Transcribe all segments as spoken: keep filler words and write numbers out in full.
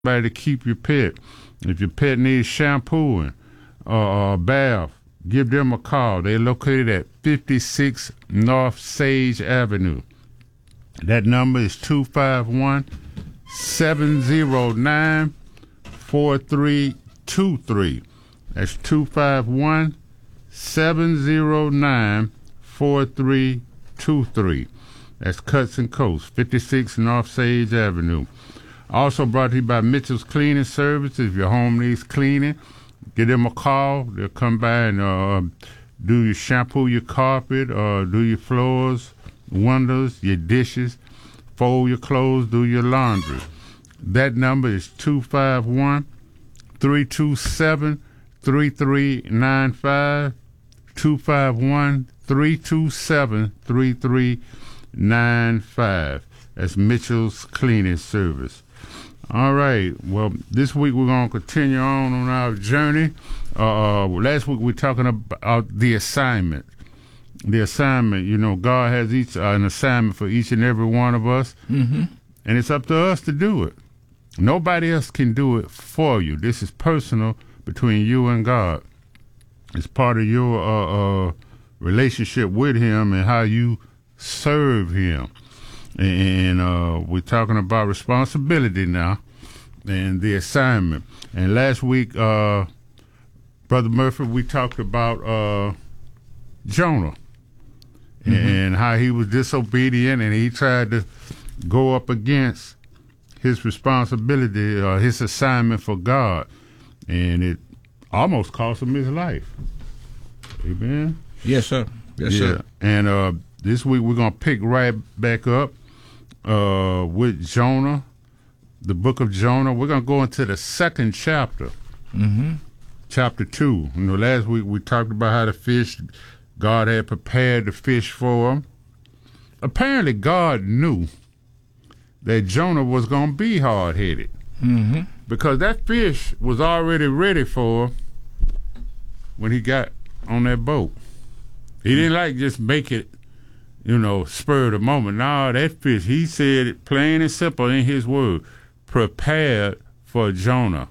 somebody to keep your pet. If your pet needs shampooing or a bath, give them a call. They're located at fifty-six North Sage Avenue. That number is two five one, seven zero nine, four three two three. That's two five one, seven zero nine, four three two three. That's Cuts and Coats, fifty-six North Sage Avenue. Also brought to you by Mitchell's Cleaning Service. If your home needs cleaning, give them a call. They'll come by and uh, do your shampoo, your carpet, or do your floors, windows, your dishes, fold your clothes, do your laundry. That number is two five one, three two seven, three three nine five, two five one, three two seven, three three nine five. That's Mitchell's Cleaning Service. All right. Well, this week we're going to continue on on our journey. Uh, last week we were talking about the assignment. The assignment, you know, God has each uh, an assignment for each and every one of us, mm-hmm. and it's up to us to do it. Nobody else can do it for you. This is personal between you and God. It's part of your uh, uh, relationship with Him and how you serve Him. And uh, we're talking about responsibility now and the assignment. And last week, uh, Brother Murphy, we talked about uh, Jonah mm-hmm. and how he was disobedient and he tried to go up against his responsibility or uh, his assignment for God. And it almost cost him his life. Amen? Yes, sir. Yes, yeah. sir. And uh, this week we're going to pick right back up uh, with Jonah, the book of Jonah. We're going to go into the second chapter, mm-hmm. chapter two. You know, last week we talked about how the fish, God had prepared the fish for him. Apparently God knew that Jonah was going to be hard-headed mm-hmm. because that fish was already ready for him when he got on that boat. He didn't like just make it, you know, spur of the moment. No, that fish, he said it plain and simple in his word, prepared for Jonah.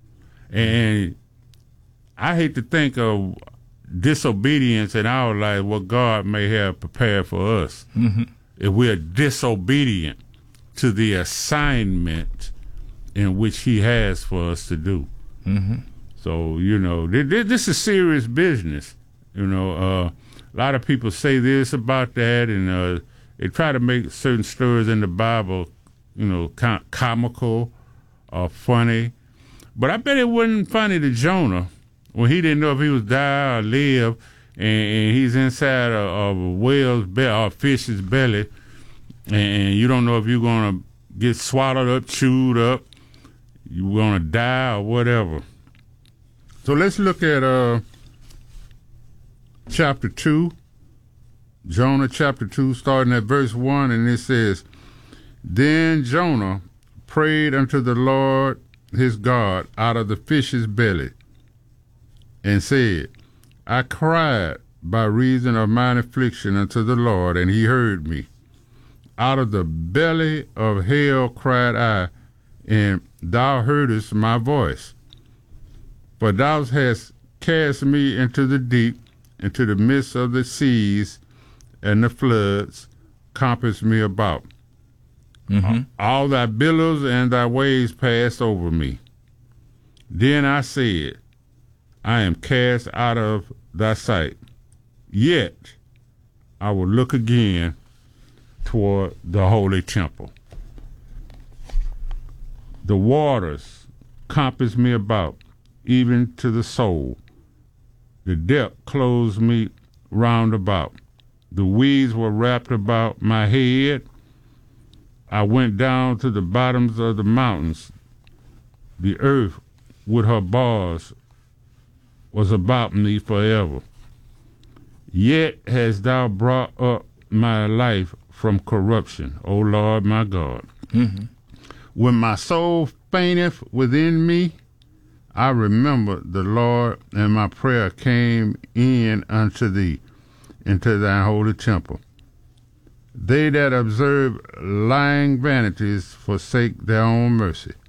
And I hate to think of disobedience in our life, what God may have prepared for us. Mm-hmm. If we're disobedient to the assignment in which he has for us to do. Mm-hmm. So, you know, th- th- this is serious business. You know, uh, a lot of people say this about that, and uh, they try to make certain stories in the Bible, you know, com- comical or funny. But I bet it wasn't funny to Jonah when he didn't know if he was die or live, and, and he's inside of, of a whale's belly or a fish's belly, and you don't know if you're going to get swallowed up, chewed up, you're going to die or whatever. So let's look at uh, chapter two, Jonah chapter two, starting at verse one, and it says, Then Jonah prayed unto the Lord his God out of the fish's belly, and said, I cried by reason of mine affliction unto the Lord, and he heard me. Out of the belly of hell cried I, and thou heardest my voice. For thou hast cast me into the deep, into the midst of the seas, and the floods compassed me about. Mm-hmm. All thy billows and thy waves passed over me. Then I said, I am cast out of thy sight. Yet I will look again toward the holy temple. The waters compass me about, even to the soul. The depth closed me round about. The weeds were wrapped about my head. I went down to the bottoms of the mountains. The earth with her bars was about me forever. Yet hast thou brought up my life from corruption, O Lord my God. Mm-hmm. When my soul fainteth within me, I remember the Lord, and my prayer came in unto thee, into thy holy temple. They that observe lying vanities forsake their own mercy.